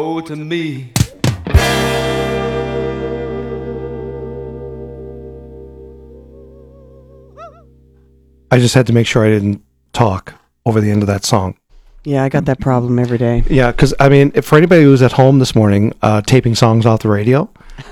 to me. I just had to make sure I didn't talk over the end of that song. Yeah, I got that problem every day. Yeah, because, I mean, for anybody who was at home this morning taping songs off the radio,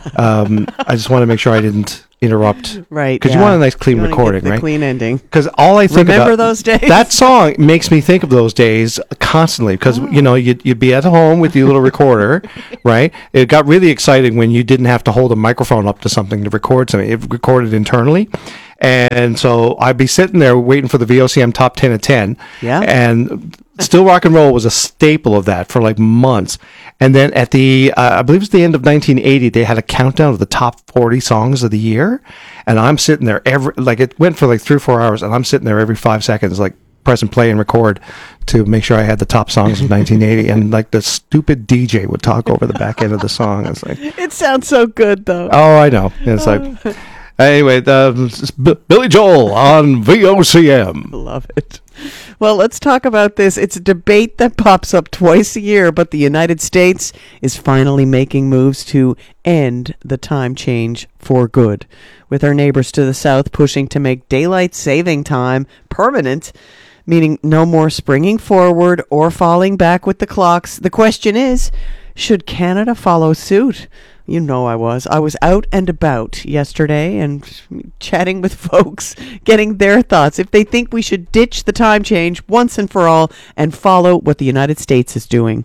I just want to make sure I didn't interrupt. Right. Because you want a nice clean recording, right? Clean ending. Because all I think Remember about... those days? That song makes me think of those days constantly. Because, you know, you'd be at home with your little recorder, right? It got really exciting when you didn't have to hold a microphone up to something to record something. It recorded internally. And so I'd be sitting there waiting for the VOCM Top 10 of 10. Yeah. And Still Rock and Roll was a staple of that for like months. And then at the, I believe it was the end of 1980, they had a countdown of the top 40 songs of the year. And I'm sitting there it went for like 3 or 4 hours, and I'm sitting there every 5 seconds, like press and play and record to make sure I had the top songs of 1980. And like the stupid DJ would talk over the back end of the song. It's like, it sounds so good though. Oh, I know. It's like, anyway, Billy Joel on VOCM. Love it. Well, let's talk about this. It's a debate that pops up twice a year, but the United States is finally making moves to end the time change for good, with our neighbors to the south pushing to make daylight saving time permanent, meaning no more springing forward or falling back with the clocks. The question is, should Canada follow suit? You know I was out and about yesterday and chatting with folks, getting their thoughts, if they think we should ditch the time change once and for all and follow what the United States is doing.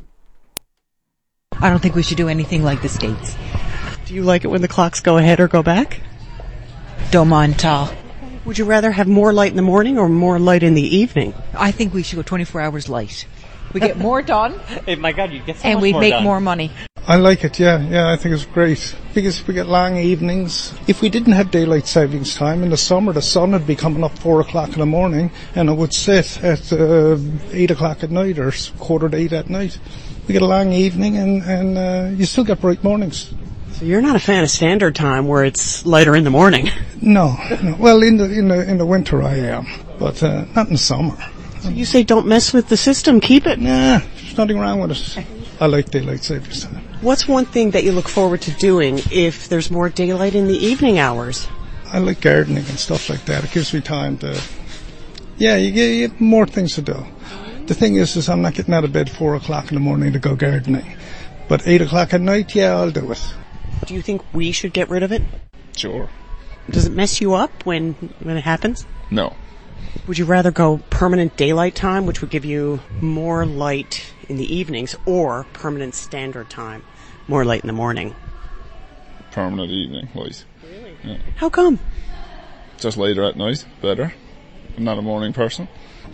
I don't think we should do anything like the States. Do you like it when the clocks go ahead or go back? Don't mind at all. Would you rather have more light in the morning or more light in the evening? I think we should go 24 hours light. We get more done. Hey, my God, you get so and much we more make done. more money. I like it, yeah, I think it's great. Because we get long evenings. If we didn't have daylight savings time in the summer, the sun would be coming up 4 o'clock in the morning and it would set at 8 o'clock at night or 7:45 at night. We get a long evening and you still get bright mornings. So you're not a fan of standard time where it's lighter in the morning? No. Well, in the winter I am, but not in the summer. So you say don't mess with the system, keep it? Nah, there's nothing wrong with it. I like daylight savings time. What's one thing that you look forward to doing if there's more daylight in the evening hours? I like gardening and stuff like that. It gives me time to... Yeah, you get more things to do. The thing is I'm not getting out of bed 4 o'clock in the morning to go gardening. But 8 o'clock at night, yeah, I'll do it. Do you think we should get rid of it? Sure. Does it mess you up when it happens? No. Would you rather go permanent daylight time, which would give you more light in the evenings, or permanent standard time, more light in the morning? Permanent evening light. Really? Yeah. How come? Just later at night, better. I'm not a morning person.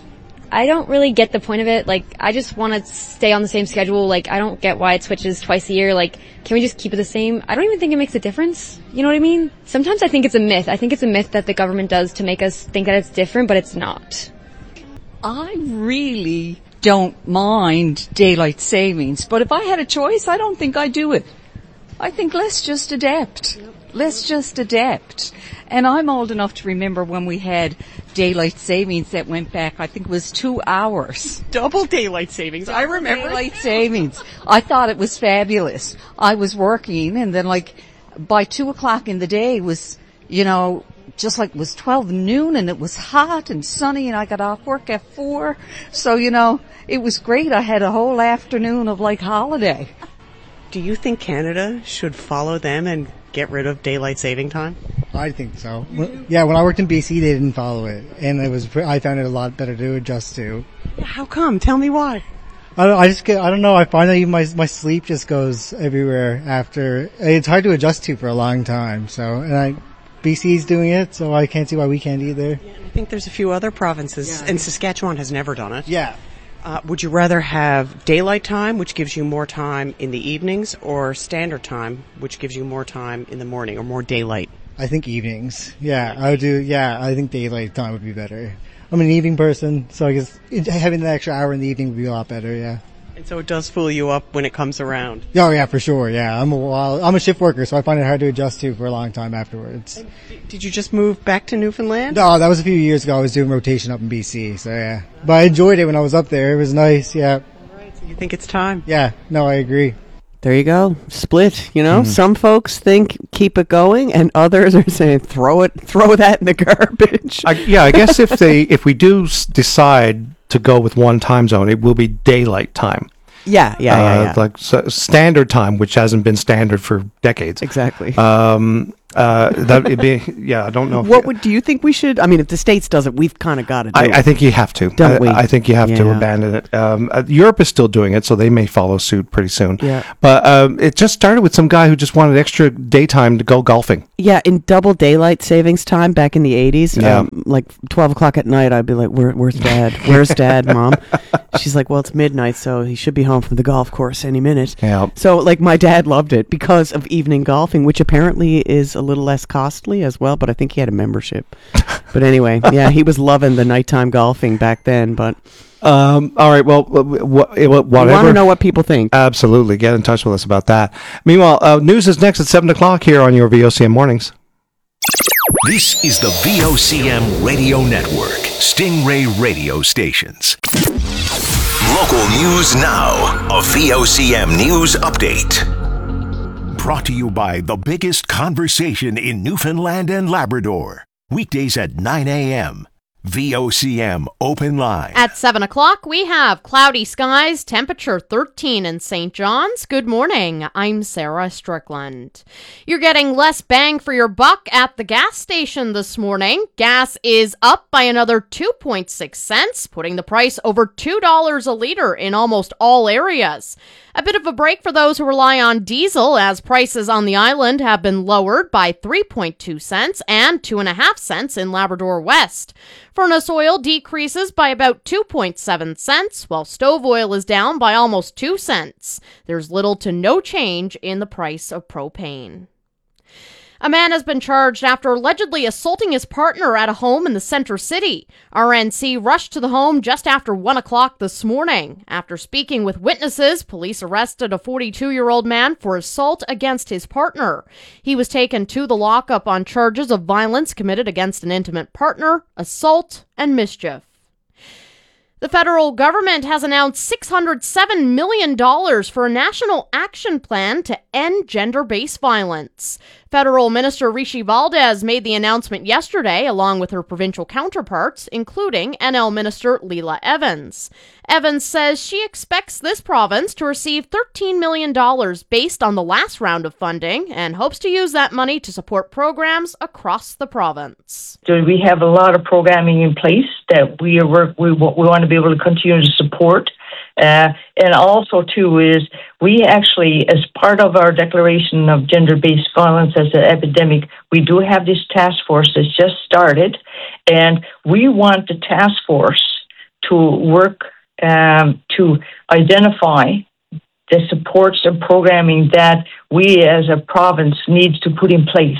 I don't really get the point of it. Like, I just want to stay on the same schedule. Like, I don't get why it switches twice a year. Like, can we just keep it the same? I don't even think it makes a difference. You know what I mean? Sometimes I think it's a myth. I think it's a myth that the government does to make us think that it's different, but it's not. I really don't mind daylight savings, but if I had a choice, I don't think I'd do it. I think let's just adapt. Let's just adapt. And I'm old enough to remember when we had daylight savings that went back, I think it was 2 hours. Double daylight savings. I remember. Daylight savings. I thought it was fabulous. I was working and then like by 2 o'clock in the day was, you know, just like it was 12 noon and it was hot and sunny and I got off work at 4. So, you know, it was great. I had a whole afternoon of like holiday. Do you think Canada should follow them and get rid of daylight saving time? I think so. Yeah, when I worked in BC, they didn't follow it, and I found it a lot better to adjust to. Yeah, how come? Tell me why. I don't know. I find that even my sleep just goes everywhere after. It's hard to adjust to for a long time. So, BC's doing it, so I can't see why we can't either. Yeah, I think there's a few other provinces, and Saskatchewan has never done it. Yeah. Would you rather have daylight time, which gives you more time in the evenings, or standard time, which gives you more time in the morning, or more daylight? I think evenings. Yeah, I would do. Yeah, I think daylight time would be better. I'm an evening person, so I guess having that extra hour in the evening would be a lot better. Yeah. And so it does fool you up when it comes around. Oh yeah, for sure. Yeah, I'm a shift worker, so I find it hard to adjust to for a long time afterwards. And did you just move back to Newfoundland? No, that was a few years ago. I was doing rotation up in BC, so yeah. But I enjoyed it when I was up there. It was nice. Yeah. Right. So you think it's time? Yeah. No, I agree. There you go. Split, Some folks think keep it going and others are saying throw that in the garbage. I guess if we do decide to go with one time zone, it will be daylight time. Yeah. Like standard time, which hasn't been standard for decades. Exactly. That'd be, I don't know. Do you think we should? I mean, if the States does it, we've kind of got to do it. I think you have to. Don't we? I think you have to abandon it. Europe is still doing it, so they may follow suit pretty soon. Yeah. But it just started with some guy who just wanted extra daytime to go golfing. Yeah, in double daylight savings time back in the 80s, like 12 o'clock at night, I'd be like, where's Dad? Where's Dad, Mom? She's like, well, it's midnight, so he should be home from the golf course any minute. Yeah. So, like, my dad loved it because of evening golfing, which apparently is a little less costly as well, but I think he had a membership. But anyway, he was loving the nighttime golfing back then, but... all right, well, whatever. We want to know what people think. Absolutely. Get in touch with us about that. Meanwhile, news is next at 7 o'clock here on your VOCM Mornings. This is the VOCM Radio Network, Stingray Radio Stations. Local news now, a VOCM News Update. Brought to you by the biggest conversation in Newfoundland and Labrador. Weekdays at 9 a.m. VOCM Open Line. At 7 o'clock, we have cloudy skies, temperature 13 in St. John's. Good morning. I'm Sarah Strickland. You're getting less bang for your buck at the gas station this morning. Gas is up by another 2.6 cents, putting the price over $2 a liter in almost all areas. A bit of a break for those who rely on diesel, as prices on the island have been lowered by 3.2 cents and 2.5 cents in Labrador West. Furnace oil decreases by about 2.7 cents, while stove oil is down by almost 2 cents. There's little to no change in the price of propane. A man has been charged after allegedly assaulting his partner at a home in the Center City. RNC rushed to the home just after 1 o'clock this morning. After speaking with witnesses, police arrested a 42-year-old man for assault against his partner. He was taken to the lockup on charges of violence committed against an intimate partner, assault, and mischief. The federal government has announced $607 million for a national action plan to end gender-based violence. Federal Minister Rishi Valdez made the announcement yesterday, along with her provincial counterparts, including NL Minister Leela Evans. Evans says she expects this province to receive $13 million based on the last round of funding and hopes to use that money to support programs across the province. So we have a lot of programming in place that we want to be able to continue to support. And also, too, is we actually, as part of our declaration of gender-based violence as an epidemic, we do have this task force that's just started, and we want the task force to work to identify the supports and programming that we as a province needs to put in place.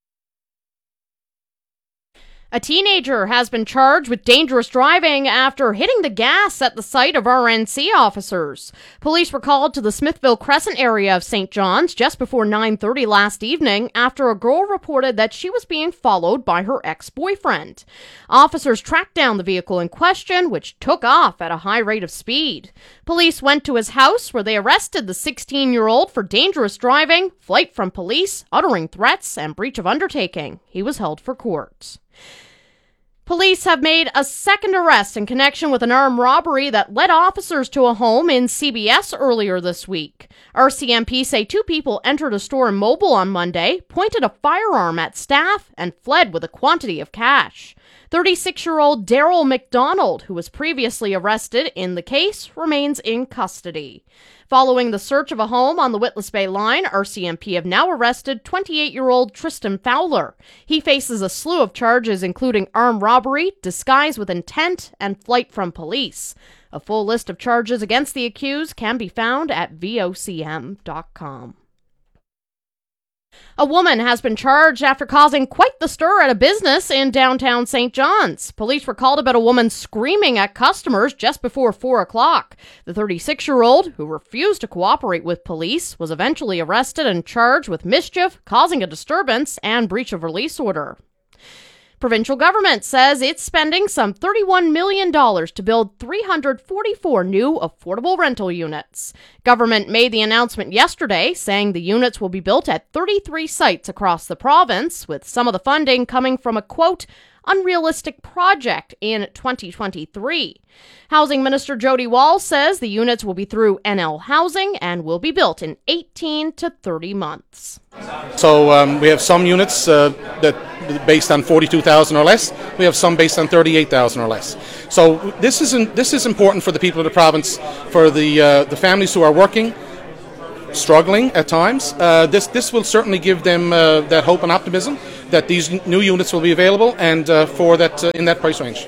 A teenager has been charged with dangerous driving after hitting the gas at the sight of RNC officers. Police were called to the Smithville Crescent area of St. John's just before 9:30 last evening after a girl reported that she was being followed by her ex-boyfriend. Officers tracked down the vehicle in question, which took off at a high rate of speed. Police went to his house where they arrested the 16-year-old for dangerous driving, flight from police, uttering threats, and breach of undertaking. He was held for court. Police have made a second arrest in connection with an armed robbery that led officers to a home in CBS earlier this week. RCMP say two people entered a store in Mobile on Monday, pointed a firearm at staff, and fled with a quantity of cash. 36-year-old Daryl McDonald, who was previously arrested in the case, remains in custody. Following the search of a home on the Witless Bay line, RCMP have now arrested 28-year-old Tristan Fowler. He faces a slew of charges including armed robbery, disguise with intent, and flight from police. A full list of charges against the accused can be found at vocm.com. A woman has been charged after causing quite the stir at a business in downtown St. John's. Police were called about a woman screaming at customers just before 4 o'clock. The 36-year-old, who refused to cooperate with police, was eventually arrested and charged with mischief, causing a disturbance, and breach of release order. Provincial government says it's spending some $31 million to build 344 new affordable rental units. Government made the announcement yesterday, saying the units will be built at 33 sites across the province, with some of the funding coming from a, quote, unrealistic project in 2023. Housing Minister Jody Wall says the units will be through NL Housing and will be built in 18 to 30 months. So we have some units that based on 42,000 or less. We have some based on 38,000 or less. So this is important for the people of the province, for the families who are working, struggling at times. This will certainly give them that hope and optimism that these new units will be available and for that in that price range.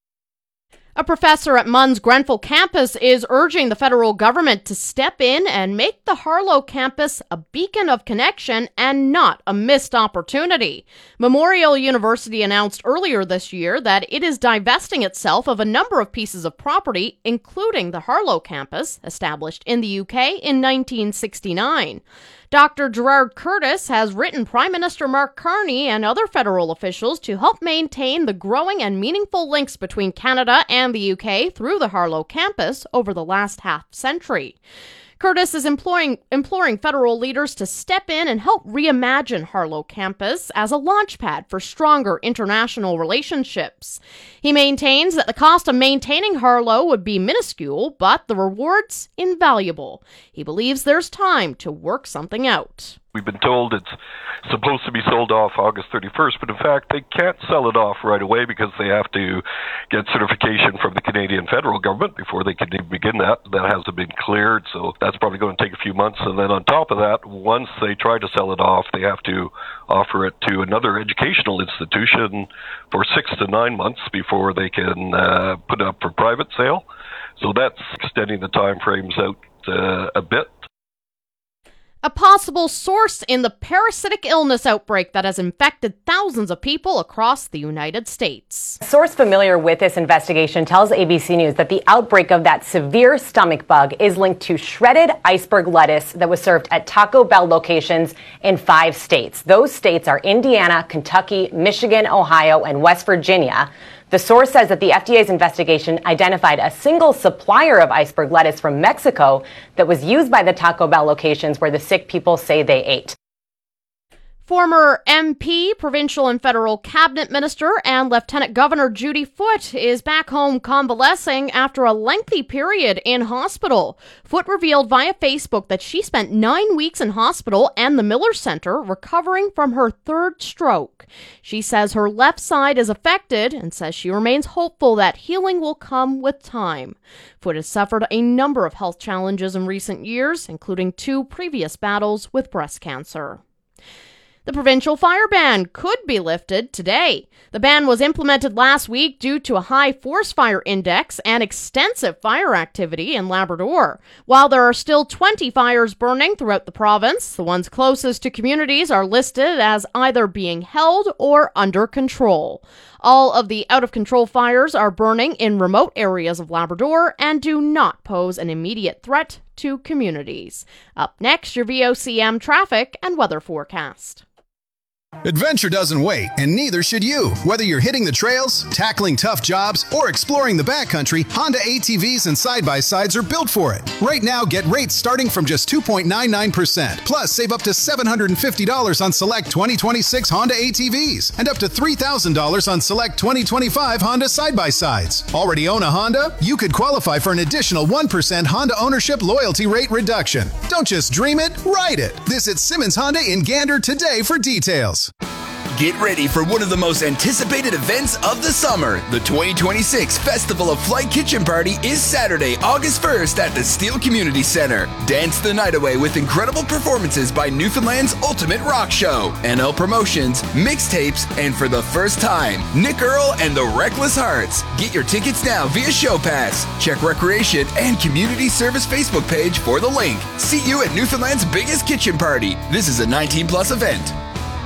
A professor at MUN's Grenfell campus is urging the federal government to step in and make the Harlow campus a beacon of connection and not a missed opportunity. Memorial University announced earlier this year that it is divesting itself of a number of pieces of property, including the Harlow campus, established in the UK in 1969. Dr. Gerard Curtis has written Prime Minister Mark Carney and other federal officials to help maintain the growing and meaningful links between Canada and the UK through the Harlow campus over the last half-century. Curtis is imploring federal leaders to step in and help reimagine Harlow campus as a launchpad for stronger international relationships. He maintains that the cost of maintaining Harlow would be minuscule, but the rewards invaluable. He believes there's time to work something out. We've been told it's supposed to be sold off August 31st, but in fact they can't sell it off right away because they have to get certification from the Canadian federal government before they can even begin that. That hasn't been cleared, so that's probably going to take a few months. And then on top of that, once they try to sell it off, they have to offer it to another educational institution for 6 to 9 months before they can put it up for private sale. So that's extending the time frames out a bit. A possible source in the parasitic illness outbreak that has infected thousands of people across the United States. A source familiar with this investigation tells ABC News that the outbreak of that severe stomach bug is linked to shredded iceberg lettuce that was served at Taco Bell locations in 5 states. Those states are Indiana, Kentucky, Michigan, Ohio, and West Virginia. The source says that the FDA's investigation identified a single supplier of iceberg lettuce from Mexico that was used by the Taco Bell locations where the sick people say they ate. Former MP, provincial and federal cabinet minister, and Lieutenant Governor Judy Foote is back home convalescing after a lengthy period in hospital. Foote revealed via Facebook that she spent 9 weeks in hospital and the Miller Center recovering from her 3rd stroke. She says her left side is affected and says she remains hopeful that healing will come with time. Foote has suffered a number of health challenges in recent years, including 2 previous battles with breast cancer. The provincial fire ban could be lifted today. The ban was implemented last week due to a high forest fire index and extensive fire activity in Labrador. While there are still 20 fires burning throughout the province, the ones closest to communities are listed as either being held or under control. All of the out-of-control fires are burning in remote areas of Labrador and do not pose an immediate threat to communities. Up next, your VOCM traffic and weather forecast. Adventure doesn't wait, and neither should you. Whether you're hitting the trails, tackling tough jobs, or exploring the backcountry, Honda ATVs and side-by-sides are built for it. Right now, get rates starting from just 2.99%. Plus, save up to $750 on select 2026 Honda ATVs and up to $3,000 on select 2025 Honda side-by-sides. Already own a Honda? You could qualify for an additional 1% Honda ownership loyalty rate reduction. Don't just dream it, ride it. Visit Simmons Honda in Gander today for details. Get ready for one of the most anticipated events of the summer. The 2026 Festival of Flight Kitchen Party is Saturday, August 1st at the Steele Community Center. Dance the night away with incredible performances by Newfoundland's Ultimate Rock Show, NL Promotions, mixtapes, and for the first time, Nick Earl and the Reckless Hearts. Get your tickets now via Show Pass. Check Recreation and Community Service Facebook page for the link. See you at Newfoundland's biggest kitchen party. This is a 19+ event.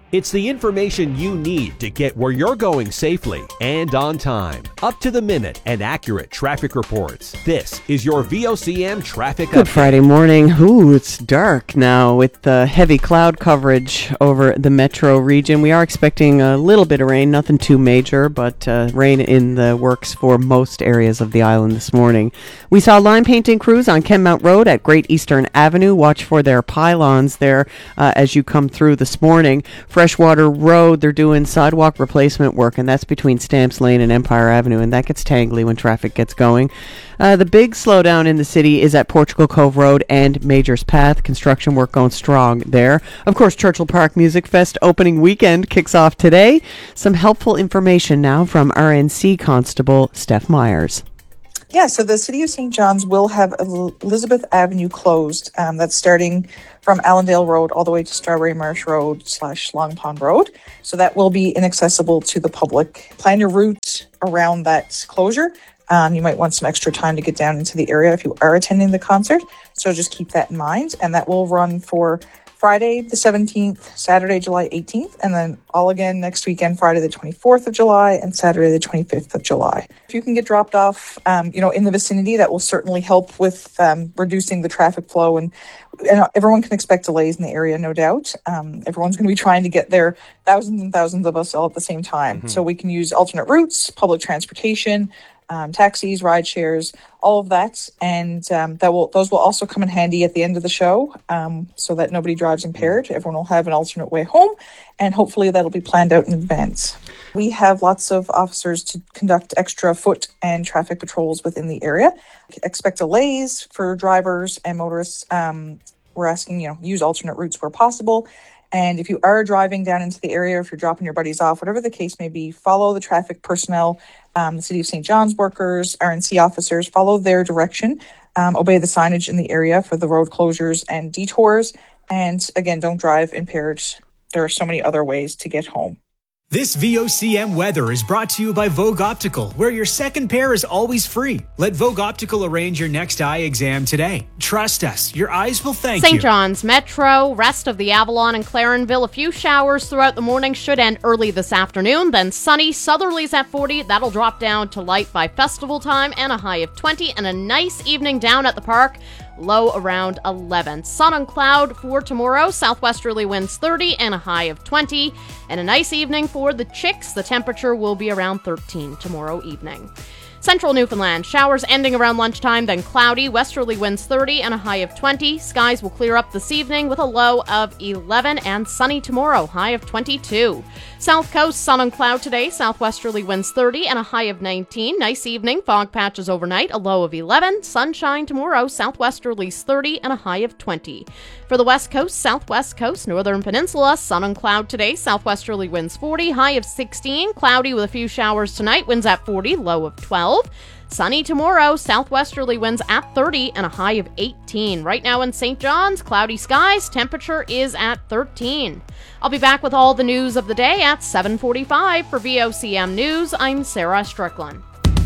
It's the information you need to get where you're going safely and on time. Up to the minute and accurate traffic reports. This is your VOCM Traffic Good Update. Friday morning. Ooh, it's dark now with heavy cloud coverage over the metro region. We are expecting a little bit of rain, nothing too major, but rain in the works for most areas of the island this morning. We saw line painting crews on Kenmount Road at Great Eastern Avenue. Watch for their pylons there as you come through this morning. Freshwater Road, they're doing sidewalk replacement work, and that's between Stamps Lane and Empire Avenue, and that gets tangly when traffic gets going. The big slowdown in the city is at Portugal Cove Road and Majors Path. Construction work going strong there. Of course, Churchill Park Music Fest opening weekend kicks off today. Some helpful information now from RNC Constable Steph Myers. Yeah, so the City of St. John's will have Elizabeth Avenue closed. That's starting from Allendale Road all the way to Strawberry Marsh Road / Long Pond Road. So that will be inaccessible to the public. Plan your route around that closure. You might want some extra time to get down into the area if you are attending the concert. So just keep that in mind. And that will run for Friday the 17th, Saturday, July 18th, and then all again next weekend, Friday the 24th of July and Saturday the 25th of July. If you can get dropped off, in the vicinity, that will certainly help with reducing the traffic flow. And everyone can expect delays in the area, no doubt. Everyone's going to be trying to get there, thousands and thousands of us all at the same time. So we can use alternate routes, public transportation, taxis, ride shares, all of that, and those will also come in handy at the end of the show, so that nobody drives impaired. Everyone will have an alternate way home, and hopefully that'll be planned out in advance. We have lots of officers to conduct extra foot and traffic patrols within the area. Expect delays for drivers and motorists. We're asking, use alternate routes where possible. And if you are driving down into the area, or if you're dropping your buddies off, whatever the case may be, follow the traffic personnel, the City of St. John's workers, RNC officers, follow their direction, obey the signage in the area for the road closures and detours. And again, don't drive impaired. There are so many other ways to get home. This VOCM weather is brought to you by Vogue Optical, where your second pair is always free. Let Vogue Optical arrange your next eye exam today. Trust us, your eyes will thank you. St. John's Metro, rest of the Avalon and Clarenville, a few showers throughout the morning, should end early this afternoon. Then sunny, southerlies at 40, that'll drop down to light by festival time, and a high of 20, and a nice evening down at the park. Low around 11. Sun and cloud for tomorrow. Southwesterly winds 30 and a high of 20. And a nice evening for the Chicks. The temperature will be around 13 tomorrow evening. Central Newfoundland, showers ending around lunchtime, then cloudy, westerly winds 30 and a high of 20. Skies will clear up this evening with a low of 11 and sunny tomorrow, high of 22. South Coast, sun and cloud today, southwesterly winds 30 and a high of 19. Nice evening, fog patches overnight, a low of 11. Sunshine tomorrow, southwesterlies 30 and a high of 20. For the West Coast, Southwest Coast, Northern Peninsula, sun and cloud today, southwesterly winds 40, high of 16. Cloudy with a few showers tonight, winds at 40, low of 12. Sunny tomorrow, southwesterly winds at 30 and a high of 18. Right now in St. John's, cloudy skies, temperature is at 13. I'll be back with all the news of the day at 7:45 for VOCM News. I'm Sarah Strickland.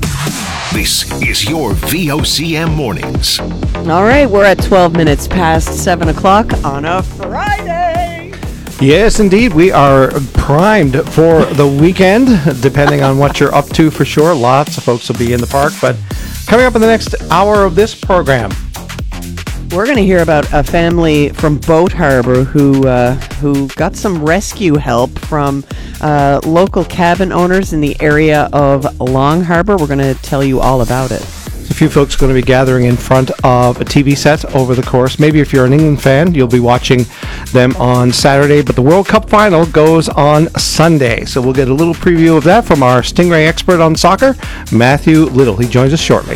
This is your VOCM Mornings. All right, we're at 12 minutes past 7 o'clock on a Friday. Yes, indeed. We are primed for the weekend, depending on what you're up to for sure. Lots of folks will be in the park. But coming up in the next hour of this program, we're going to hear about a family from Boat Harbor who got some rescue help from local cabin owners in the area of Long Harbor. We're going to tell you all about it. A few folks are going to be gathering in front of a TV set over the course. Maybe if you're an England fan, you'll be watching them on Saturday, but the World Cup final goes on Sunday. So we'll get a little preview of that from our Stingray expert on soccer, Matthew Little. He joins us shortly.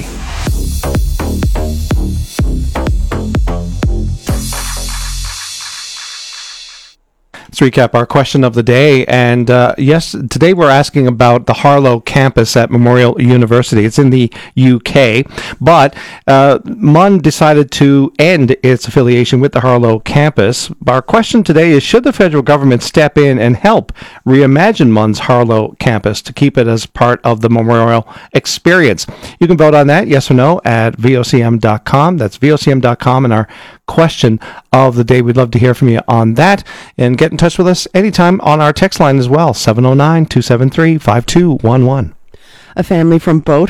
Let's recap our question of the day. And yes, today we're asking about the Harlow campus at Memorial University. It's in the UK, but MUN decided to end its affiliation with the Harlow campus. Our question today is, should the federal government step in and help reimagine MUN's Harlow campus to keep it as part of the Memorial experience? You can vote on that, yes or no, at vocm.com. That's vocm.com, and our question of the day. We'd love to hear from you on that. And get in touch with us anytime on our text line as well, 709-273-5211. A family from Boat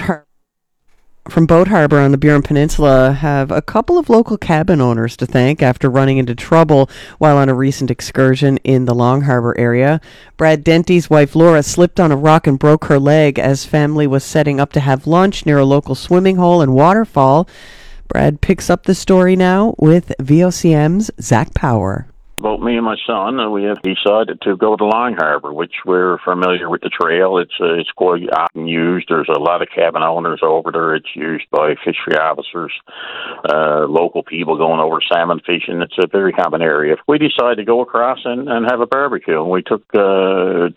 Harbor on the Burin Peninsula have a couple of local cabin owners to thank after running into trouble while on a recent excursion in the Long Harbor area. Brad Denty's wife Laura slipped on a rock and broke her leg as family was setting up to have lunch near a local swimming hole and waterfall. Brad picks up the story now with VOCM's Zach Power. Both me and my son, we have decided to go to Long Harbor, which we're familiar with the trail. It's quite often used. There's a lot of cabin owners over there. It's used by fishery officers, local people going over salmon fishing. It's a very common area. We decided to go across and have a barbecue. And we took our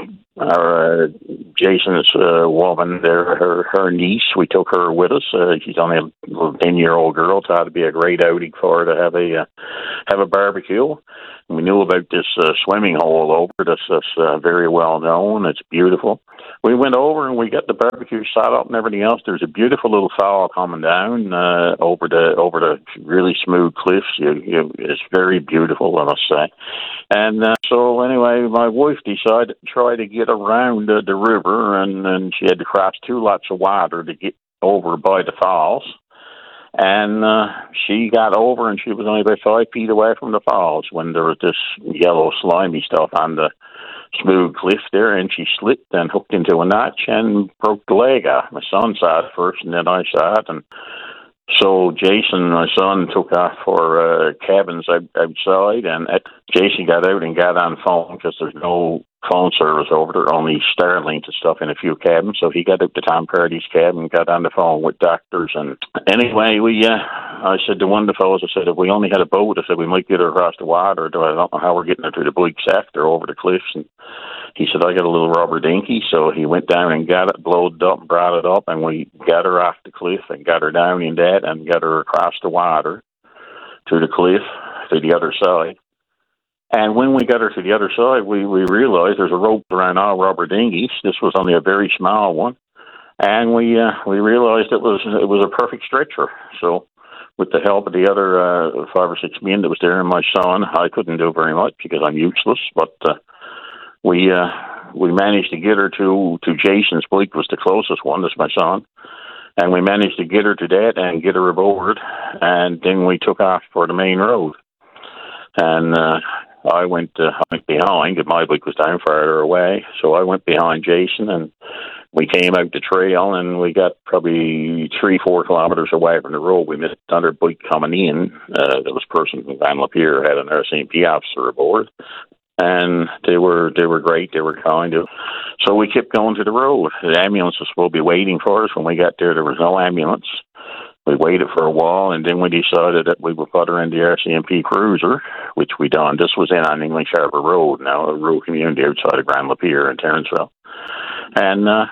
Jason's woman there, her niece. We took her with us. She's only a little 10-year-old girl. Thought it'd be a great outing for her to have a barbecue. We knew about this swimming hole over. That's very well known. It's beautiful. We went over and we got the barbecue set up and everything else. There's a beautiful little fall coming down over the really smooth cliffs. It's very beautiful, I must say. And so anyway, my wife decided to try to get around the river, and she had to cross 2 lots of water to get over by the falls. And she got over, and she was only about 5 feet away from the falls when there was this yellow slimy stuff on the smooth cliff there, and she slipped and hooked into a notch and broke the leg off. My son saw it first, and then I saw it, and so Jason, my son, took off for cabins outside, and Jason got out and got on phone because there's no phone service over there, only Starlink and stuff in a few cabins. So he got up to Tom Pardy's cabin and got on the phone with doctors. And anyway, I said to one of the fellows, I said, if we only had a boat, I said, we might get her across the water. I don't know how we're getting her to the Boyks after over the cliffs. And he said, I got a little rubber dinghy. So he went down and got it, blowed it up, and brought it up, and we got her off the cliff and got her down in that and got her across the water to the cliff to the other side. And when we got her to the other side, we realized there's a rope around all rubber dinghies. This was only a very small one. And we realized it was a perfect stretcher. So with the help of the other 5 or 6 men that was there and my son, I couldn't do very much because I'm useless. But we managed to get her to Jason's. Blake was the closest one. That's my son. And we managed to get her to that and get her aboard. And then we took off for the main road. And I went behind, and my bike was down farther away, so I went behind Jason, and we came out the trail, and we got probably 3-4 kilometers away from the road. We met another bike coming in. There was a person from Van Lapeer, had an RCMP officer aboard, and they were great. They were kind. So we kept going to the road. The ambulance was supposed to be waiting for us. When we got there was no ambulance. We waited for a while, and then we decided that we would put her in the RCMP cruiser, which we done. This was in on English Harbour Road, now a rural community outside of Grand Lapeer in Terrenceville. And the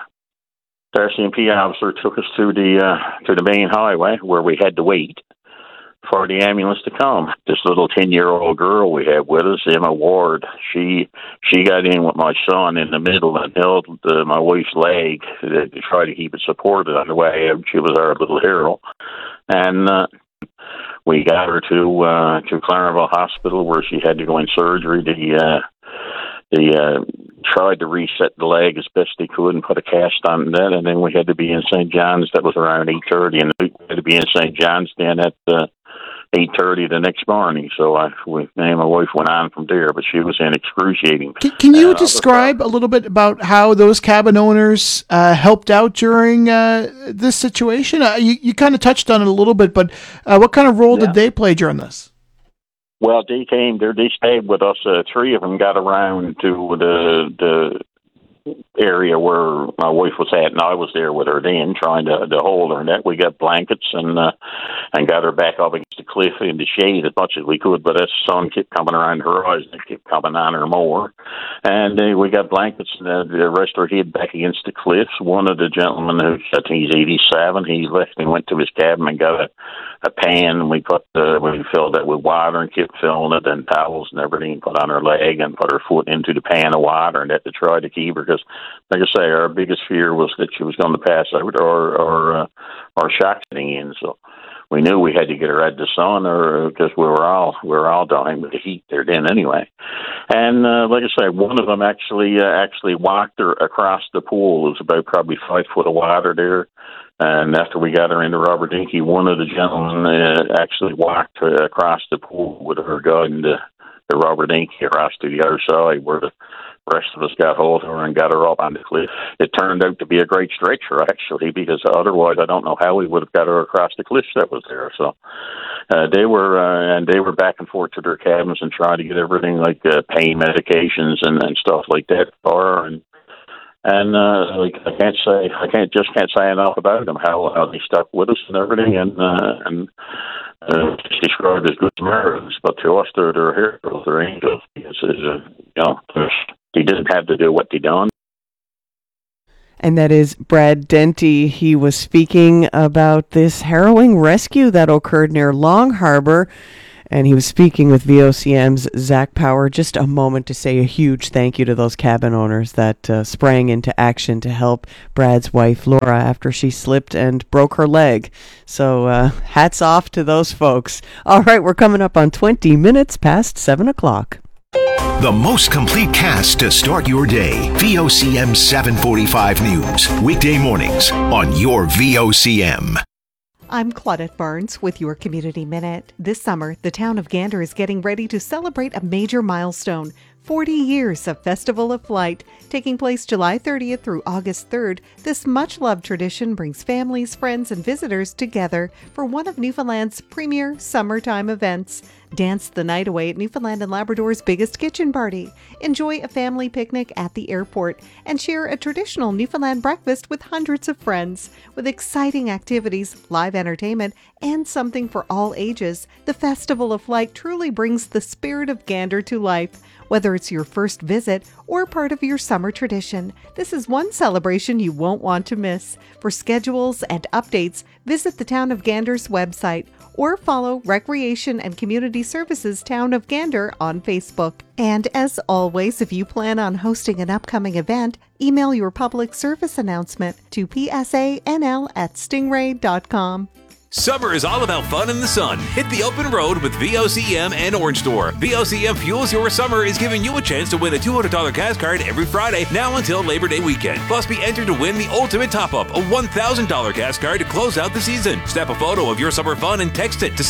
RCMP officer took us to the main highway where we had to wait for the ambulance to come. This little 10-year-old girl we had with us, Emma Ward, she got in with my son in the middle and held my wife's leg to try to keep it supported on the way out. She was our little hero. And we got her to Clarenville Hospital where she had to go in surgery. They tried to reset the leg as best they could and put a cast on that, and then we had to be in St. John's. That was around 8:30, and we had to be in St. John's then at 8:30 the next morning. So me and my wife went on from there, but she was in excruciating. Can you describe a little bit about how those cabin owners helped out during this situation? You kind of touched on it a little bit, but what kind of role did they play during this? Well, they came there. They stayed with us. 3 of them got around to the area where my wife was at, and I was there with her then, trying to hold her. And that we got blankets and got her back up against the cliff in the shade as much as we could. But as the sun kept coming around her eyes, and it kept coming on her more. And we got blankets and the rest of her head back against the cliffs. One of the gentlemen, who I think he's 87, he left and went to his cabin and got a pan, and we filled that with water and kept filling it, and towels and everything, put on her leg and put her foot into the pan of water, and that to try to keep her, because, like I say, our biggest fear was that she was going to pass out or shock setting in. So we knew we had to get her out of the sun, or because we were all dying with the heat there then anyway. And like I say, one of them actually walked her across the pool. It was about probably 5 foot of water there. And after we got her into Robert Dinky, one of the gentlemen actually walked across the pool with her guiding the Robert Dinky across to the other side, where the rest of us got hold of her and got her up on the cliff. It turned out to be a great stretcher, actually, because otherwise I don't know how we would have got her across the cliff that was there. So they were back and forth to their cabins and trying to get everything like pain medications and stuff like that for her. And like I can't say enough about them, how they stuck with us and everything, and it's described as good Americans, but to us they're heroes, they're angels, because they didn't have to do what they done. And that is Brad Denty. He was speaking about this harrowing rescue that occurred near Long Harbor. And he was speaking with VOCM's Zach Power. Just a moment to say a huge thank you to those cabin owners that sprang into action to help Brad's wife, Laura, after she slipped and broke her leg. So hats off to those folks. All right, we're coming up on 20 minutes past 7 o'clock. The most complete cast to start your day. VOCM 745 News. Weekday mornings on your VOCM. I'm Claudette Barnes with your Community Minute. This summer, the town of Gander is getting ready to celebrate a major milestone. 40 years of Festival of Flight. Taking place July 30th through August 3rd, this much-loved tradition brings families, friends, and visitors together for one of Newfoundland's premier summertime events. Dance the night away at Newfoundland and Labrador's biggest kitchen party. Enjoy a family picnic at the airport and share a traditional Newfoundland breakfast with hundreds of friends. With exciting activities, live entertainment, and something for all ages, the Festival of Flight truly brings the spirit of Gander to life. Whether it's your first visit or part of your summer tradition, this is one celebration you won't want to miss. For schedules and updates, visit the Town of Gander's website or follow Recreation and Community Services Town of Gander on Facebook. And as always, if you plan on hosting an upcoming event, email your public service announcement to psanl@stingray.com. Summer is all about fun in the sun. Hit the open road with VOCM and Orange Store. VOCM Fuels Your Summer is giving you a chance to win a $200 gas card every Friday now until Labor Day weekend. Plus, be entered to win the ultimate top-up, a $1,000 gas card to close out the season. Snap a photo of your summer fun and text it to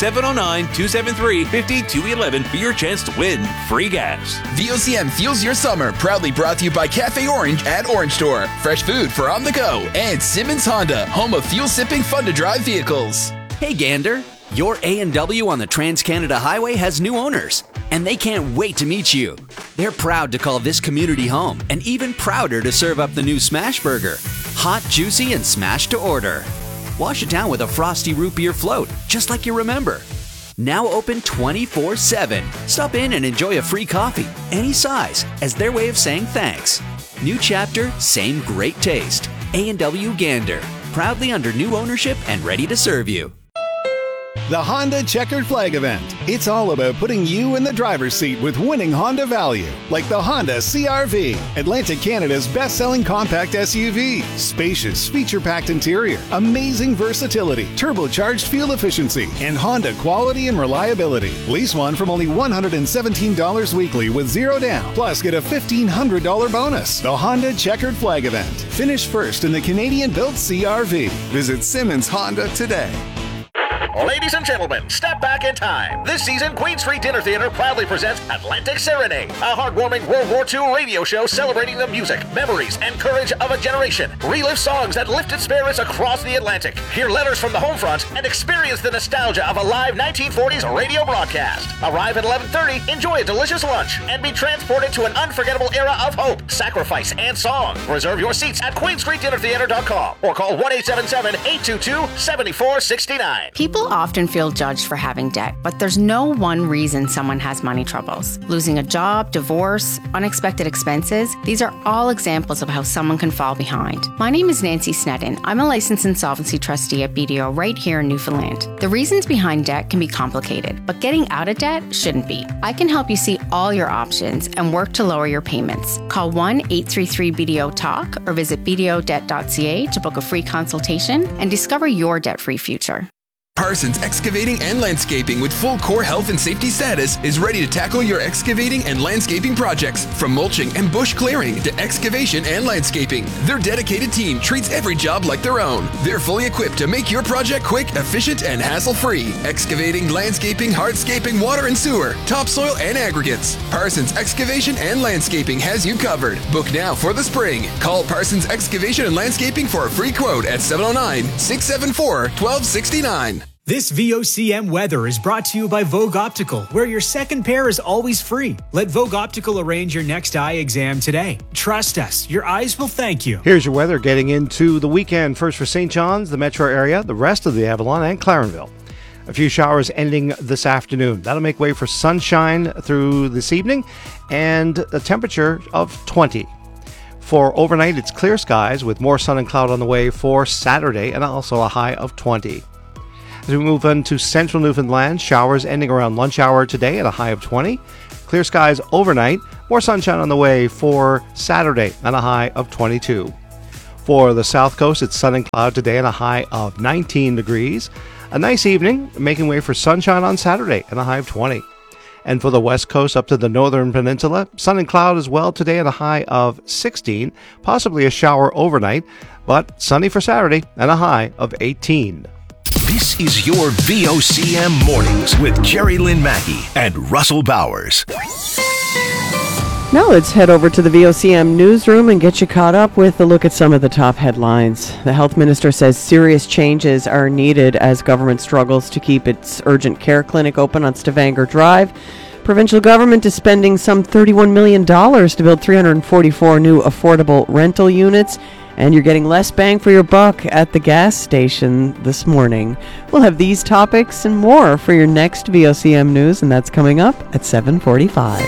709-273-5211 for your chance to win free gas. VOCM Fuels Your Summer, proudly brought to you by Cafe Orange at Orange Store. Fresh food for on the go. And Simmons Honda, home of fuel-sipping, fun-to-drive vehicles. Hey Gander, your A&W on the Trans-Canada Highway has new owners, and they can't wait to meet you. They're proud to call this community home, and even prouder to serve up the new Smash Burger. Hot, juicy, and smashed to order. Wash it down with a frosty root beer float, just like you remember. Now open 24/7. Stop in and enjoy a free coffee, any size, as their way of saying thanks. New chapter, same great taste. A&W Gander, proudly under new ownership and ready to serve you. The Honda Checkered Flag Event. It's all about putting you in the driver's seat with winning Honda value, like the Honda CR-V, Atlantic Canada's best-selling compact SUV. Spacious, feature-packed interior, amazing versatility, turbocharged fuel efficiency, and Honda quality and reliability. Lease one from only $117 weekly with zero down. Plus, get a $1,500 bonus. The Honda Checkered Flag Event. Finish first in the Canadian-built CR-V. Visit Simmons Honda today. Ladies and gentlemen, step back in time. This season, Queen Street Dinner Theater proudly presents Atlantic Serenade, a heartwarming World War II radio show celebrating the music, memories, and courage of a generation. Relive songs that lifted spirits across the Atlantic. Hear letters from the home front and experience the nostalgia of a live 1940s radio broadcast. Arrive at 11:30, enjoy a delicious lunch, and be transported to an unforgettable era of hope, sacrifice, and song. Reserve your seats at QueenStreetDinnerTheater.com or call 1-877-822-7469. People often feel judged for having debt, but there's no one reason someone has money troubles. Losing a job, divorce, unexpected expenses, these are all examples of how someone can fall behind. My name is Nancy Sneddon. I'm a licensed insolvency trustee at BDO right here in Newfoundland. The reasons behind debt can be complicated, but getting out of debt shouldn't be. I can help you see all your options and work to lower your payments. Call 1-833-BDO-TALK or visit bdodebt.ca to book a free consultation and discover your debt-free future. Parsons Excavating and Landscaping with full core health and safety status is ready to tackle your excavating and landscaping projects. From mulching and bush clearing to excavation and landscaping, their dedicated team treats every job like their own. They're fully equipped to make your project quick, efficient, and hassle-free. Excavating, landscaping, hardscaping, water and sewer, topsoil and aggregates. Parsons Excavation and Landscaping has you covered. Book now for the spring. Call Parsons Excavation and Landscaping for a free quote at 709-674-1269. This VOCM weather is brought to you by Vogue Optical, where your second pair is always free. Let Vogue Optical arrange your next eye exam today. Trust us, your eyes will thank you. Here's your weather getting into the weekend. First for St. John's, the metro area, the rest of the Avalon, and Clarenville. A few showers ending this afternoon. That'll make way for sunshine through this evening and a temperature of 20. For overnight, it's clear skies with more sun and cloud on the way for Saturday and also a high of 20. As we move on to central Newfoundland, showers ending around lunch hour today at a high of 20. Clear skies overnight, more sunshine on the way for Saturday and a high of 22. For the south coast, it's sun and cloud today and a high of 19 degrees. A nice evening, making way for sunshine on Saturday and a high of 20. And for the west coast up to the northern peninsula, sun and cloud as well today and a high of 16. Possibly a shower overnight, but sunny for Saturday and a high of 18. This is your VOCM Mornings with Jerry Lynn Mackey and Russell Bowers. Now let's head over to the VOCM newsroom and get you caught up with a look at some of the top headlines. The health minister says serious changes are needed as government struggles to keep its urgent care clinic open on Stavanger Drive. Provincial government is spending some $31 million to build 344 new affordable rental units. And you're getting less bang for your buck at the gas station this morning. We'll have these topics and more for your next VOCM news, and that's coming up at 7:45.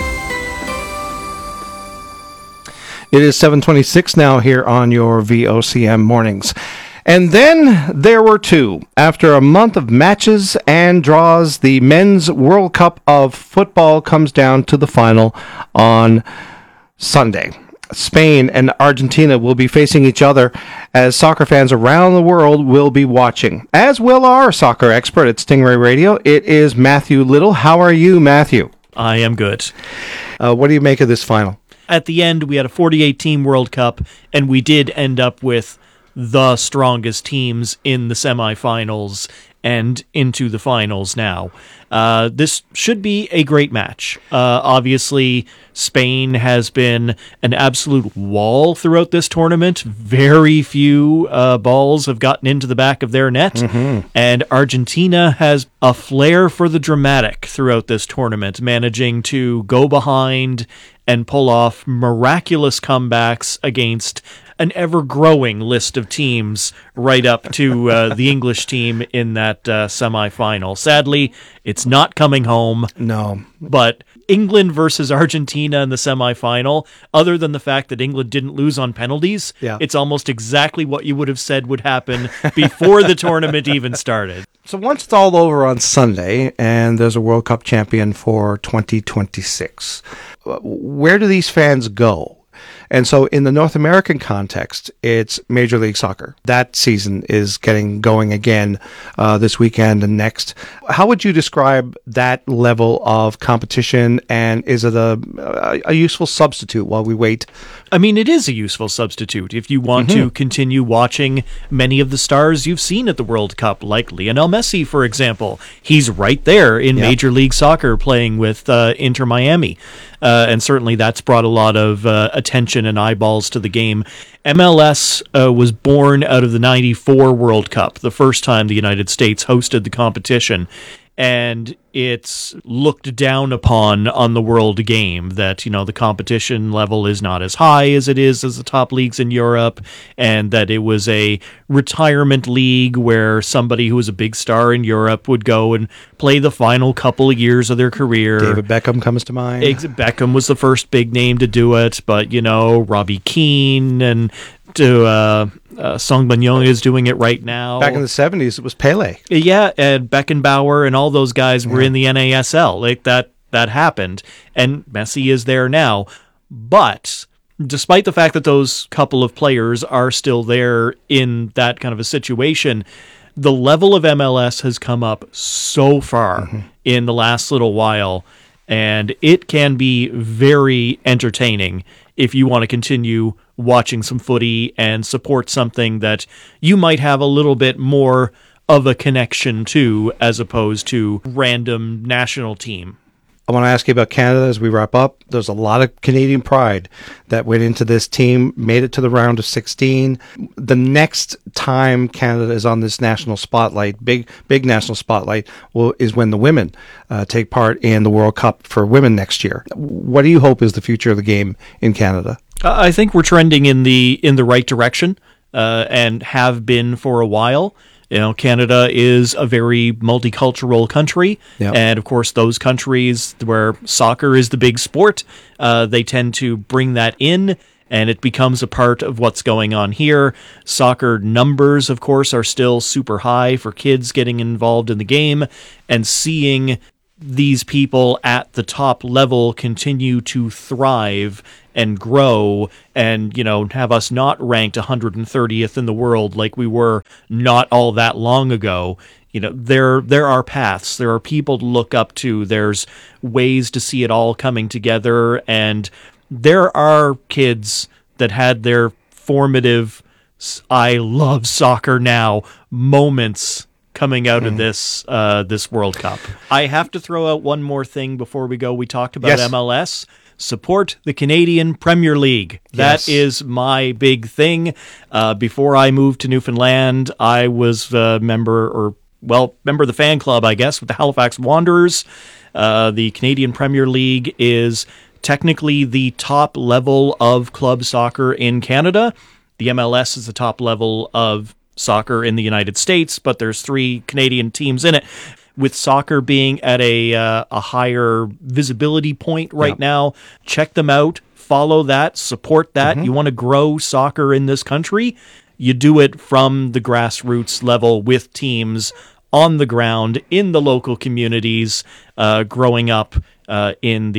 It is 7:26 now here on your VOCM mornings. And then there were two. After a month of matches and draws, the Men's World Cup of Football comes down to the final on Sunday. Spain and Argentina will be facing each other as soccer fans around the world will be watching, as will our soccer expert at Stingray Radio. It is Matthew Little. How are you, Matthew? I am good. What do you make of this final? At the end, we had a 48-team World Cup, and we did end up with the strongest teams in the semifinals and into the finals now. This should be a great match. Obviously, Spain has been an absolute wall throughout this tournament. Very few balls have gotten into the back of their net. Mm-hmm. And Argentina has a flair for the dramatic throughout this tournament, managing to go behind and pull off miraculous comebacks against an ever-growing list of teams right up to the English team in that semifinal. Sadly, it's not coming home. No. But England versus Argentina in the semifinal, other than the fact that England didn't lose on penalties, it's almost exactly what you would have said would happen before the tournament even started. So once it's all over on Sunday and there's a World Cup champion for 2026, where do these fans go? And so in the North American context, it's Major League Soccer. That season is getting going again this weekend and next. How would you describe that level of competition, and is it a useful substitute while we wait? I mean, it is a useful substitute if you want to continue watching many of the stars you've seen at the World Cup, like Lionel Messi, for example. He's right there in Major League Soccer playing with Inter Miami. And certainly that's brought a lot of attention and eyeballs to the game. MLS was born out of the 94 World Cup, the first time the United States hosted the competition. And it's looked down upon on the world game that, you know, the competition level is not as high as it is as the top leagues in Europe, and that it was a retirement league where somebody who was a big star in Europe would go and play the final couple of years of their career. David Beckham comes to mind. Beckham was the first big name to do it, but, you know, Robbie Keane and Song Banyon is doing it right now. Back in the 70s, it was Pele. Yeah, and Beckenbauer and all those guys were in the NASL. Like that happened, and Messi is there now. But despite the fact that those couple of players are still there in that kind of a situation, the level of MLS has come up so far in the last little while, and it can be very entertaining if you want to continue watching some footy and support something that you might have a little bit more of a connection to as opposed to random national team. I want to ask you about Canada as we wrap up. There's a lot of Canadian pride that went into this team, made it to the round of 16. The next time Canada is on this national spotlight, big national spotlight, is when the women take part in the World Cup for women next year. What do you hope is the future of the game in Canada? I think we're trending in the right direction and have been for a while. You know, Canada is a very multicultural country, and of course those countries where soccer is the big sport, they tend to bring that in, and it becomes a part of what's going on here. Soccer numbers, of course, are still super high for kids getting involved in the game, and seeing these people at the top level continue to thrive and grow and, you know, have us not ranked 130th in the world like we were not all that long ago. You know, there are paths. There are people to look up to. There's ways to see it all coming together. And there are kids that had their formative, I love soccer now moments coming out of this World Cup. I have to throw out one more thing before we go. We talked about MLS. Support the Canadian Premier League. That is my big thing. Before I moved to Newfoundland, I was a member of the fan club, I guess, with the Halifax Wanderers. The Canadian Premier League is technically the top level of club soccer in Canada. The MLS is the top level of soccer in the United States, but there's 3 Canadian teams in it. With soccer being at a higher visibility point right now, check them out, follow that, support that. You want to grow soccer in this country, you do it from the grassroots level with teams on the ground in the local communities, growing up in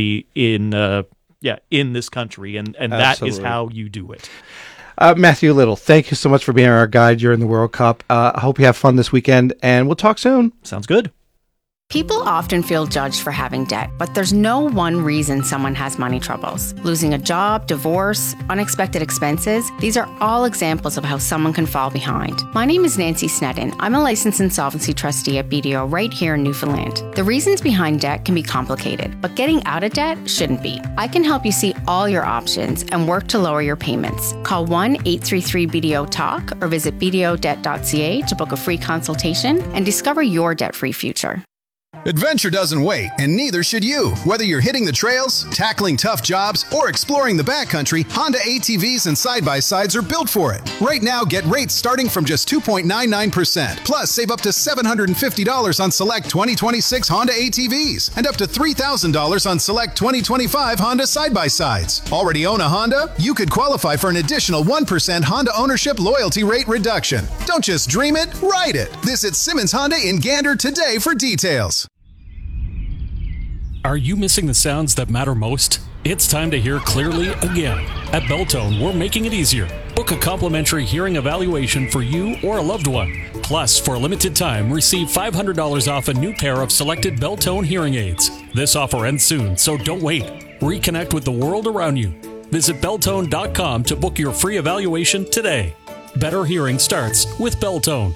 this country, and that is how you do it. Matthew Little, thank you so much for being our guide during the World Cup. I hope you have fun this weekend, and we'll talk soon. Sounds good. People often feel judged for having debt, but there's no one reason someone has money troubles. Losing a job, divorce, unexpected expenses, these are all examples of how someone can fall behind. My name is Nancy Sneddon. I'm a licensed insolvency trustee at BDO right here in Newfoundland. The reasons behind debt can be complicated, but getting out of debt shouldn't be. I can help you see all your options and work to lower your payments. Call 1-833-BDO-TALK or visit bdodebt.ca to book a free consultation and discover your debt-free future. Adventure doesn't wait, and neither should you. Whether you're hitting the trails, tackling tough jobs, or exploring the backcountry, Honda ATVs and side-by-sides are built for it. Right now, get rates starting from just 2.99%. Plus, save up to $750 on select 2026 Honda ATVs and up to $3,000 on select 2025 Honda side-by-sides. Already own a Honda? You could qualify for an additional 1% Honda ownership loyalty rate reduction. Don't just dream it, ride it. Visit Simmons Honda in Gander today for details. Are you missing the sounds that matter most? It's time to hear clearly again. At Belltone, we're making it easier. Book a complimentary hearing evaluation for you or a loved one. Plus, for a limited time, receive $500 off a new pair of selected Belltone hearing aids. This offer ends soon, so don't wait. Reconnect with the world around you. Visit Belltone.com to book your free evaluation today. Better hearing starts with Belltone.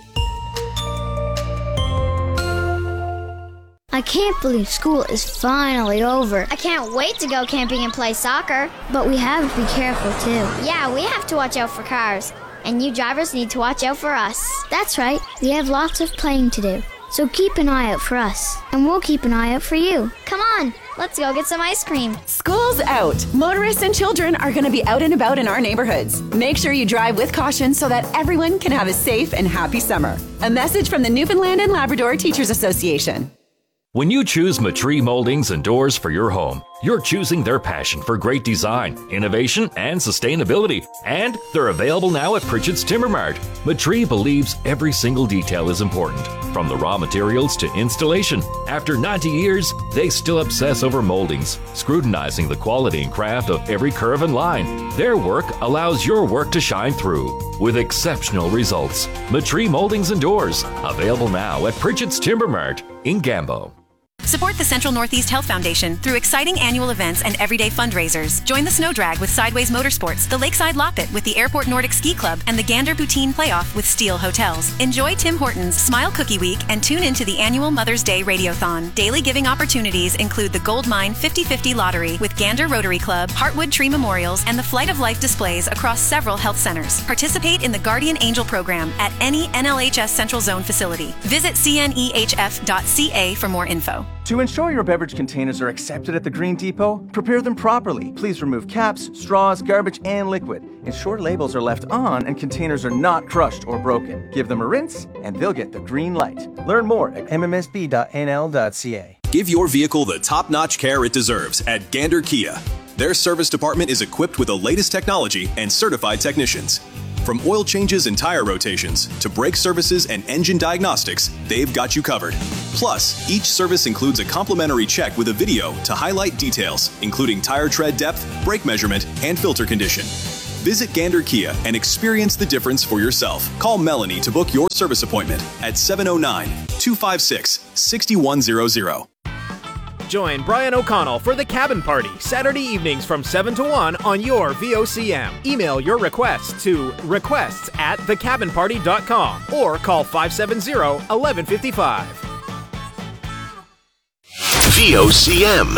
I can't believe school is finally over. I can't wait to go camping and play soccer. But we have to be careful, too. Yeah, we have to watch out for cars. And you drivers need to watch out for us. That's right. We have lots of playing to do. So keep an eye out for us. And we'll keep an eye out for you. Come on, let's go get some ice cream. School's out. Motorists and children are going to be out and about in our neighborhoods. Make sure you drive with caution so that everyone can have a safe and happy summer. A message from the Newfoundland and Labrador Teachers Association. When you choose Matree Moldings and Doors for your home, You're choosing their passion for great design, innovation, and sustainability. And they're available now at Pritchett's Timber Mart. Matree believes every single detail is important, from the raw materials to installation. After 90 years, they still obsess over moldings, scrutinizing the quality and craft of every curve and line. Their work allows your work to shine through with exceptional results. Matree Moldings and Doors, available now at Pritchett's Timber Mart in Gambo. Support the Central Northeast Health Foundation through exciting annual events and everyday fundraisers. Join the Snow Drag with Sideways Motorsports, the Lakeside Loppet with the Airport Nordic Ski Club, and the Gander Poutine Playoff with Steel Hotels. Enjoy Tim Hortons Smile Cookie Week and tune into the annual Mother's Day Radiothon. Daily giving opportunities include the Gold Mine 50/50 Lottery with Gander Rotary Club, Heartwood Tree Memorials, and the Flight of Life displays across several health centers. Participate in the Guardian Angel program at any NLHS Central Zone facility. Visit cnehf.ca for more info. To ensure your beverage containers are accepted at the Green Depot, prepare them properly. Please remove caps, straws, garbage, and liquid. Ensure labels are left on and containers are not crushed or broken. Give them a rinse and they'll get the green light. Learn more at mmsb.nl.ca. Give your vehicle the top-notch care it deserves at Gander Kia. Their service department is equipped with the latest technology and certified technicians. From oil changes and tire rotations to brake services and engine diagnostics, they've got you covered. Plus, each service includes a complimentary check with a video to highlight details, including tire tread depth, brake measurement, and filter condition. Visit Gander Kia and experience the difference for yourself. Call Melanie to book your service appointment at 709-256-6100. Join Brian O'Connell for the Cabin Party, Saturday evenings from 7 to 1 on your VOCM. Email your requests to requests@thecabinparty.com or call 570-1155. VOCM.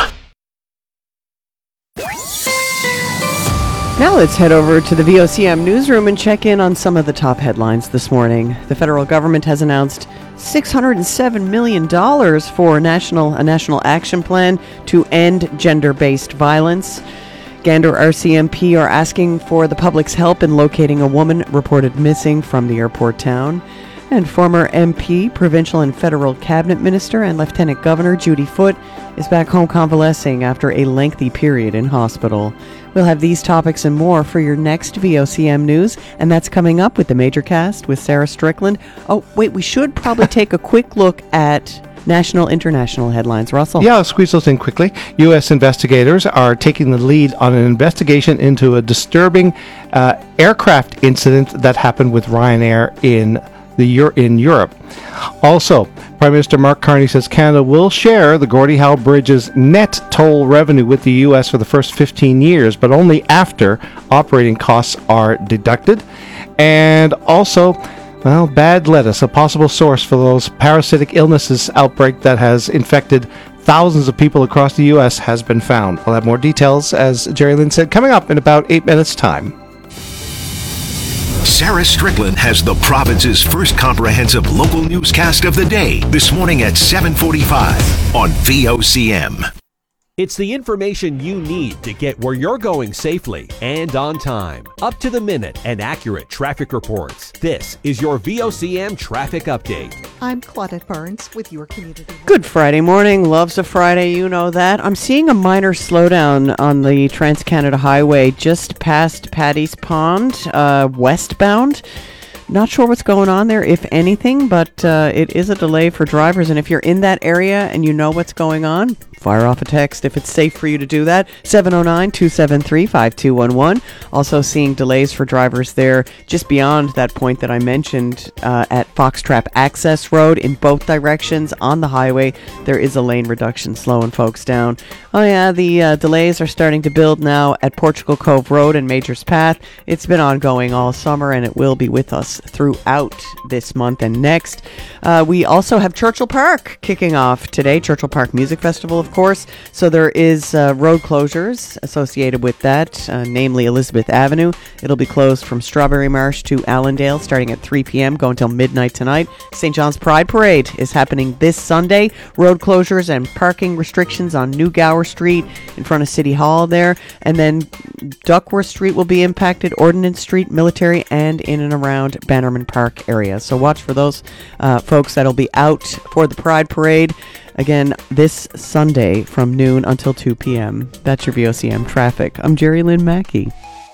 Now let's head over to the VOCM newsroom and check in on some of the top headlines this morning. The federal government has announced $607 million for a national action plan to end gender-based violence. Gander RCMP are asking for the public's help in locating a woman reported missing from the airport town. And former MP, provincial and federal cabinet minister, and Lieutenant Governor Judy Foote is back home convalescing after a lengthy period in hospital. We'll have these topics and more for your next VOCM news, and that's coming up with the Major Cast with Sarah Strickland. Oh, wait, we should probably take a quick look at national, international headlines. Russell? Yeah, I'll squeeze those in quickly. U.S. investigators are taking the lead on an investigation into a disturbing aircraft incident that happened with Ryanair in Europe. Also, Prime Minister Mark Carney says Canada will share the Gordie Howe Bridge's net toll revenue with the U.S. for the first 15 years, but only after operating costs are deducted. And also, well, bad lettuce, a possible source for those parasitic illnesses outbreak that has infected thousands of people across the U.S. has been found. We'll have more details, as Jerry Lynn said, coming up in about 8 minutes' time. Sarah Strickland has the province's first comprehensive local newscast of the day this morning at 7:45 on VOCM. It's the information you need to get where you're going safely and on time. Up to the minute and accurate traffic reports. This is your VOCM Traffic Update. I'm Claudette Barnes with your community. Good Friday morning. Loves a Friday, you know that. I'm seeing a minor slowdown on the Trans-Canada Highway just past Paddy's Pond, westbound. Not sure what's going on there, if anything, but it is a delay for drivers. And if you're in that area and you know what's going on, fire off a text if it's safe for you to do that. 709-273-5211. Also seeing delays for drivers there just beyond that point that I mentioned at Foxtrap Access Road in both directions on the highway. There is a lane reduction slowing folks down. Oh yeah, the delays are starting to build now at Portugal Cove Road and Major's Path. It's been ongoing all summer and it will be with us throughout this month and next. We also have Churchill Park kicking off today. Churchill Park Music Festival, of course. So there is road closures associated with that, namely Elizabeth Avenue. It'll be closed from Strawberry Marsh to Allendale starting at 3 p.m. going until midnight tonight. St. John's Pride Parade is happening this Sunday. Road closures and parking restrictions on New Gower Street in front of City Hall there. And then Duckworth Street will be impacted, Ordnance Street, Military, and in and around Bannerman Park area. So watch for those folks that'll be out for the Pride Parade. Again, this Sunday from noon until 2 p.m. That's your VOCM traffic. I'm Jerry Lynn Mackey.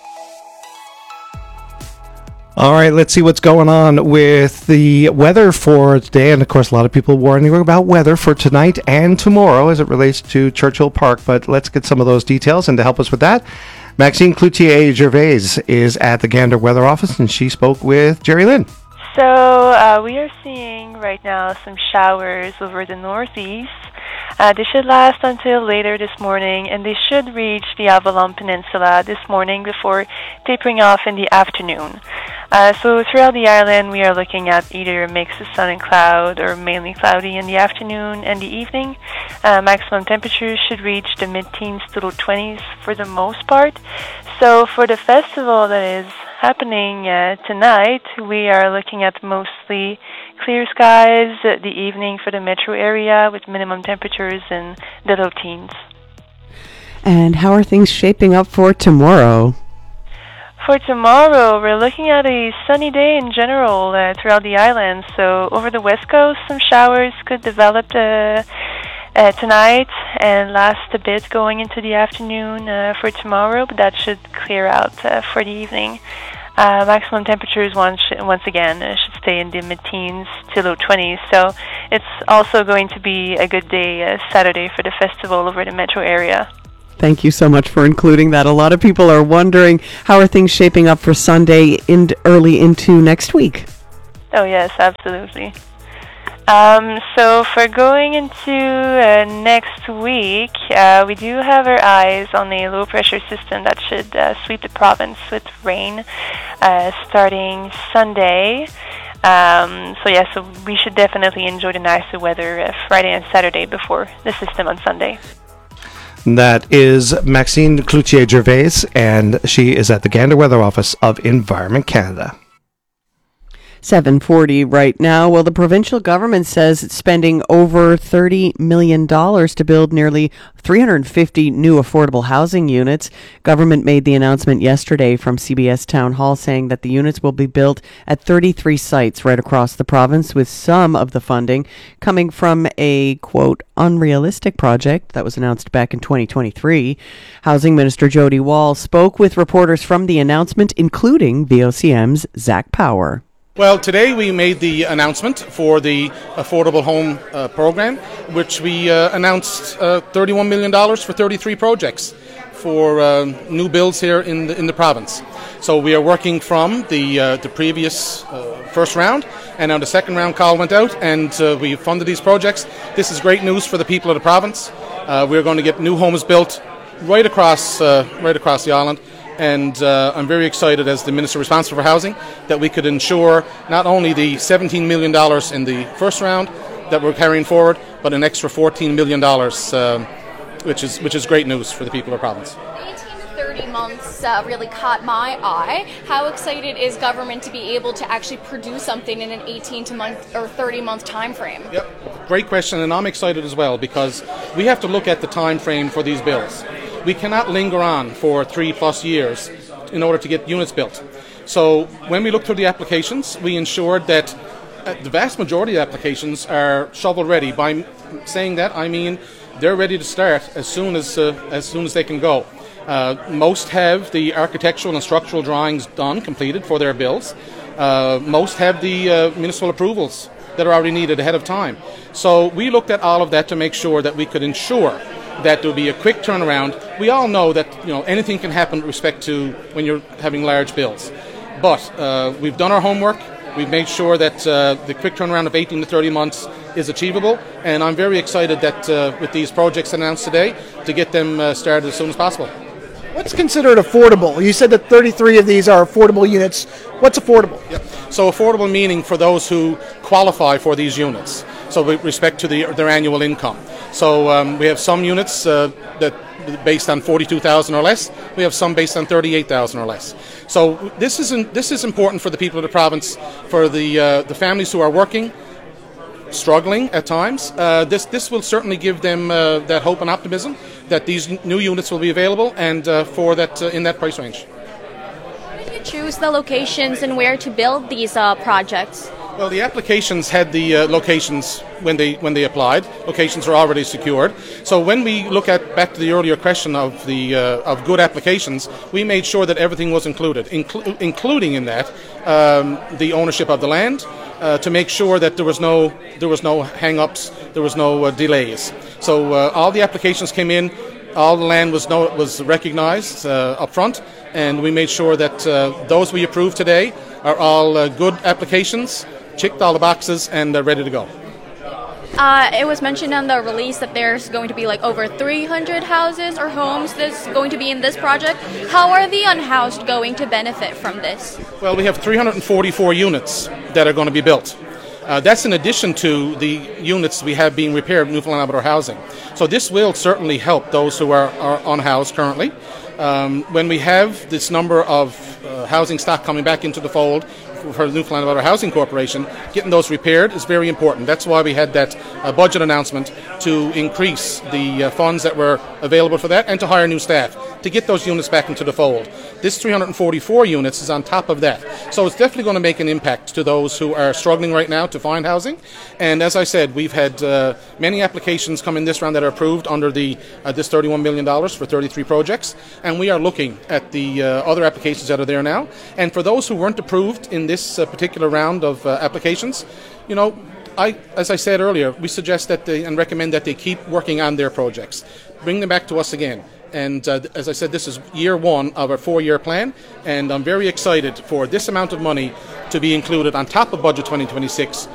All right, let's see what's going on with the weather for today. And, of course, a lot of people warning about weather for tonight and tomorrow as it relates to Churchill Park. But let's get some of those details. And to help us with that, Maxine Cloutier-Gervais is at the Gander Weather Office, and she spoke with Jerry Lynn. So we are seeing right now some showers over the northeast. They should last until later this morning, and they should reach the Avalon Peninsula this morning before tapering off in the afternoon. So throughout the island, we are looking at either a mix of sun and cloud or mainly cloudy in the afternoon and the evening. Maximum temperatures should reach the mid-teens to low 20s for the most part. So for the festival that is happening tonight, we are looking at mostly clear skies the evening for the metro area with minimum temperatures in the low teens. And how are things shaping up for tomorrow? For tomorrow, we're looking at a sunny day in general throughout the island. So over the west coast, some showers could develop tonight and last a bit going into the afternoon for tomorrow, but that should clear out for the evening. Maximum temperatures once again should stay in the mid-teens to low 20s. So it's also going to be a good day Saturday for the festival over the metro area. Thank you so much for including that. A lot of people are wondering, how are things shaping up for Sunday early into next week? Oh, yes, absolutely. So for going into next week, we do have our eyes on a low-pressure system that should sweep the province with rain starting Sunday. So we should definitely enjoy the nicer weather Friday and Saturday before the system on Sunday. That is Maxine Cloutier-Gervais, and she is at the Gander Weather Office of Environment Canada. 7:40 right now. Well, the provincial government says it's spending over $30 million to build nearly 350 new affordable housing units. Government made the announcement yesterday from CBS Town Hall saying that the units will be built at 33 sites right across the province, with some of the funding coming from a, quote, unrealistic project that was announced back in 2023. Housing Minister Jody Wall spoke with reporters from the announcement, including VOCM's Zach Power. Well, today we made the announcement for the Affordable Home Program, which we announced $31 million for 33 projects for new builds here in the province. So we are working from the previous first round, and now the second round call went out, and we funded these projects. This is great news for the people of the province. We're going to get new homes built right across the island. And I'm very excited, as the Minister responsible for housing, that we could ensure not only the $17 million in the first round that we're carrying forward, but an extra $14 million, which is great news for the people of the province. 18 to 30 months really caught my eye. How excited is government to be able to actually produce something in an 18 to month or 30 month time frame? Yep, great question, and I'm excited as well, because we have to look at the time frame for these bills. We cannot linger on for 3+ years in order to get units built. So when we look through the applications, we ensured that the vast majority of applications are shovel ready. By saying that, I mean they're ready to start as soon as they can go. Most have the architectural and structural drawings completed for their bills. Most have the municipal approvals that are already needed ahead of time. So we looked at all of that to make sure that we could ensure that there will be a quick turnaround. We all know that anything can happen with respect to when you're having large bills. But we've done our homework. We've made sure that the quick turnaround of 18 to 30 months is achievable. And I'm very excited that with these projects announced today, to get them started as soon as possible. What's considered affordable? You said that 33 of these are affordable units. What's affordable? Yep. So affordable meaning for those who qualify for these units. So with respect to their annual income. So we have some units that based on $42,000 or less. We have some based on $38,000 or less. So this is important for the people of the province, for the families who are working, struggling at times, this will certainly give them that hope and optimism that these new units will be available and for that in that price range. How did you choose the locations and where to build these projects? Well, the applications had the locations when they applied. Locations are already secured. So when we look back to the earlier question of of good applications, we made sure that everything was included, including in that the ownership of the land, to make sure that there was no hang-ups, there was no delays. So all the applications came in, all the land was recognized up front, and we made sure that those we approved today are all good applications, checked all the boxes, and ready to go. It was mentioned on the release that there's going to be like over 300 houses or homes that's going to be in this project. How are the unhoused going to benefit from this? Well, we have 344 units that are going to be built. That's in addition to the units we have being repaired in Newfoundland and Labrador Housing. So this will certainly help those who are unhoused currently. When we have this number of housing stock coming back into the fold for the Newfoundland and Labrador Housing Corporation, getting those repaired is very important. That's why we had that budget announcement to increase the funds that were available for that and to hire new staff to get those units back into the fold. This 344 units is on top of that. So it's definitely going to make an impact to those who are struggling right now to find housing. And as I said, we've had many applications come in this round that are approved under this $31 million for 33 projects. And we are looking at the other applications that are there now. And for those who weren't approved in this particular round of applications, as I said earlier, we suggest that and recommend that they keep working on their projects. Bring them back to us again. And as I said, this is year one of our 4-year plan, and I'm very excited for this amount of money to be included on top of Budget 2026